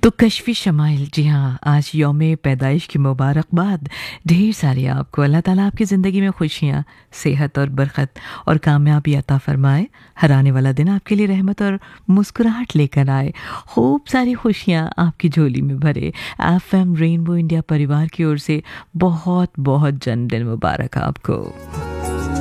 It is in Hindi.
तो कश्फ़ी शमाइल, जी हाँ, आज यौम पैदाइश की मुबारकबाद ढेर सारी आपको। अल्लाह ताला आपकी ज़िंदगी में खुशियाँ, सेहत और बरकत और कामयाबी अता फ़रमाए। हर आने वाला दिन आपके लिए रहमत और मुस्कुराहट लेकर आए। खूब सारी खुशियाँ आपकी झोली में भरे। एफएम रेनबो इंडिया परिवार की ओर से बहुत-बहुत जन्मदिन मुबारक आपको।